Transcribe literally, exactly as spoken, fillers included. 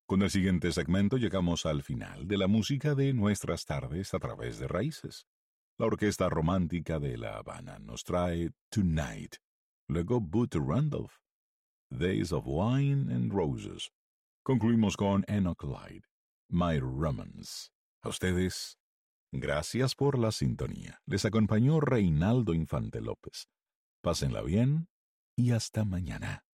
Con el siguiente segmento llegamos al final de la música de nuestras tardes a través de Raíces. La Orquesta Romántica de La Habana nos trae Tonight, luego Boots Randolph, Days of Wine and Roses. Concluimos con Enoch Light, My Romance. A ustedes, gracias por la sintonía. Les acompañó Reinaldo Infante López. Pásenla bien y hasta mañana.